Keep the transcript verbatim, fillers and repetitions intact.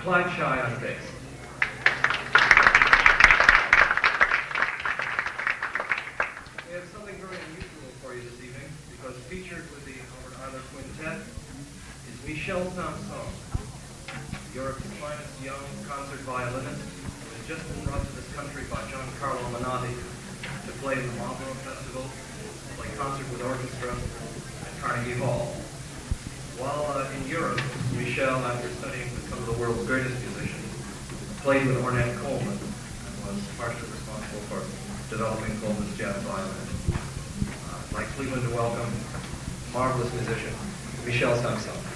Clyde Shy on bass. We have something very unusual for you this evening, because featured with the Albert Ayler Quintet is Michel Samson, Europe's finest young concert violinist, who has just been brought to this country by Giancarlo Menotti to play in the Marlborough Festival, play concert with orchestra at Carnegie Hall. While uh, in Europe, Michel, after studying with some of the world's greatest musicians, played with Ornette Coleman and was partially responsible for developing Coleman's jazz violin. Uh, I'd like Cleveland to welcome marvelous musician Michel Samson.